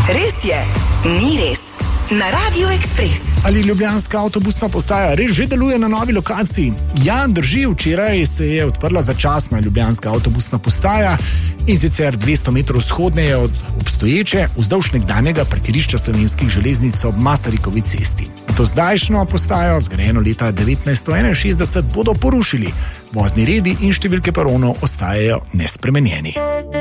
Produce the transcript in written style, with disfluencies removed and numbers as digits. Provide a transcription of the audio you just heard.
Res je, ni res. Na Radio Ekspres. Ali ljubljanska avtobusna postaja res že deluje na novi lokaciji? Ja, drži, včeraj se je odprla začasna ljubljanska avtobusna postaja in sicer 200 metrov vzhodneje od obstoječe vzdolž nekdanjega parkirišča Slovenskih železnic ob Masarikovi cesti. To zdajšnjo postajo, zgrajeno leta 1961, bodo porušili. Vozni redi in številke peronov ostajajo nespremenjeni.